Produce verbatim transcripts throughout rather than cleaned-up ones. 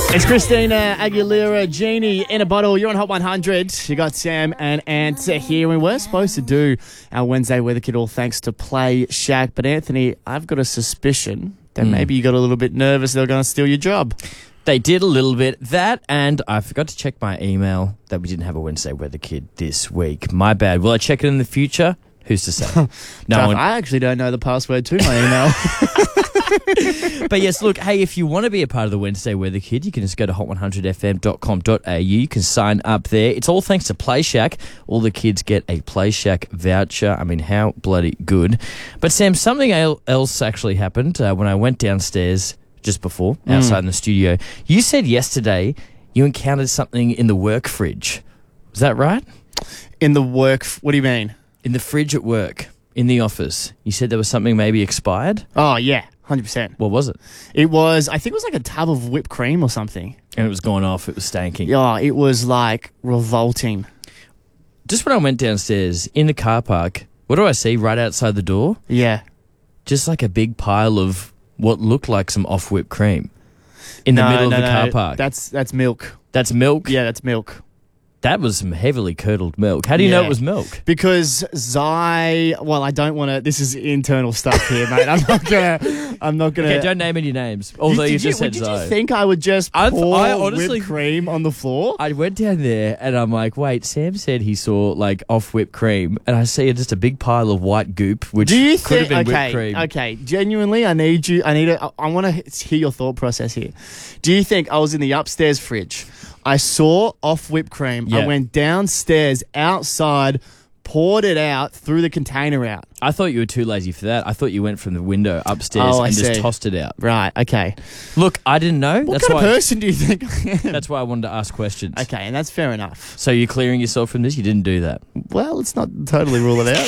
It's Christina Aguilera, Genie in a Bottle. You're on Hot one hundred. You got Sam and Ant here. We were supposed to do our Wednesday Weather Kit all thanks to Play Shack. But Anthony, I've got a suspicion that mm. maybe you got a little bit nervous they're going to steal your job. They did a little bit. That, and I forgot to check my email that we didn't have a Wednesday Weather Kit this week. My bad. Will I check it in the future? Who's to say? No one... I actually don't know the password to my email. But yes, look, hey, if you want to be a part of the Wednesday Weather Kit, you can just go to hot one hundred f m dot com dot a u. You can sign up there. It's all thanks to Play Shack. All the kids get a Play Shack voucher. I mean, how bloody good. But Sam, something else actually happened uh, when I went downstairs just before, outside mm. in the studio. You said yesterday you encountered something in the work fridge. Was that right? In the work... What do you mean? In the fridge at work, in the office. You said there was something maybe expired? Oh, yeah. one hundred percent. What was it? It was, I think it was like a tub of whipped cream or something. And it was gone off. It was stanking. Yeah, it was like revolting. Just when I went downstairs in the car park, what do I see right outside the door? Yeah. Just like a big pile of what looked like some off whipped cream in the no, middle no, of the no. car park. That's that's milk. That's milk? Yeah, that's milk. That was some heavily curdled milk. How do you yeah. know it was milk? Because Zai, well, I don't want to. This is internal stuff here, mate. I'm not gonna. I'm not gonna. Okay, don't name any names. Although you, you just you, said did Zai. you think I would just I, pour I honestly, whipped cream on the floor? I went down there and I'm like, wait. Sam said he saw like off whipped cream, and I see just a big pile of white goop, which do you could think, have been okay, whipped cream. Okay, genuinely, I need you. I need. To, I, I want to hear your thought process here. Do you think I was in the upstairs fridge? I saw off whipped cream. Yeah. I went downstairs, outside, poured it out, threw the container out. I thought you were too lazy for that. I thought you went from the window upstairs oh, and I just see. tossed it out. Right, okay. Look, I didn't know. What that's kind why of person do you think I am? That's why I wanted to ask questions. Okay, and that's fair enough. So you're clearing yourself from this? You didn't do that? Well, let's not totally rule it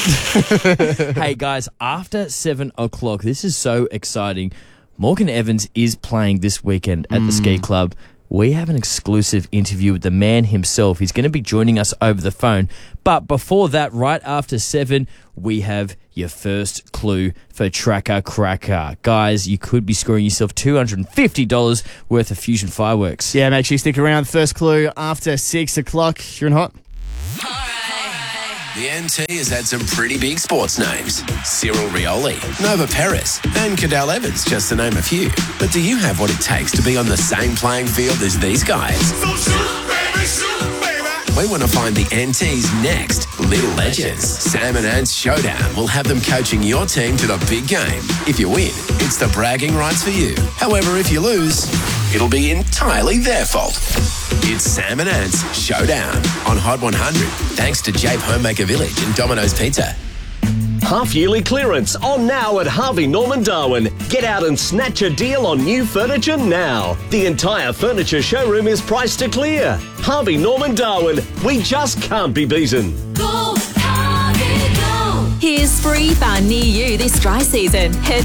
out. Hey, guys, after seven o'clock, this is so exciting. Morgan Evans is playing this weekend at mm. the Ski Club. We have an exclusive interview with the man himself. He's going to be joining us over the phone. But before that, right after seven, we have your first clue for Tracker Cracker. Guys, you could be scoring yourself two hundred fifty dollars worth of Fusion fireworks. Yeah, make sure you stick around. First clue after six o'clock. You're in Hot. The N T has had some pretty big sports names. Cyril Rioli, Nova Perez, and Cadell Evans, just to name a few. But do you have what it takes to be on the same playing field as these guys? So shoot, baby, shoot, baby. We want to find the N T's next little legends. Sam and Ant's Showdown will have them coaching your team to the big game. If you win, it's the bragging rights for you. However, if you lose, it'll be entirely their fault. It's Sam and Ant's Showdown on Hot one hundred, thanks to Jape Homemaker Village and Domino's Pizza. Half-yearly clearance on now at Harvey Norman Darwin. Get out and snatch a deal on new furniture now. The entire furniture showroom is priced to clear. Harvey Norman Darwin, we just can't be beaten. Go, Harvey, go! Here's free fun near you this dry season. Head